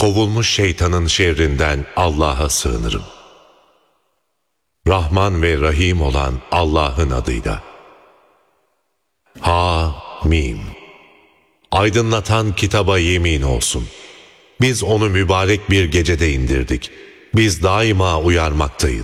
kovulmuş şeytanın şerrinden Allah'a sığınırım. Rahman ve Rahim olan Allah'ın adıyla. Ha-Mim. Aydınlatan kitaba yemin olsun. Biz onu mübarek bir gecede indirdik. Biz daima uyarmaktayız.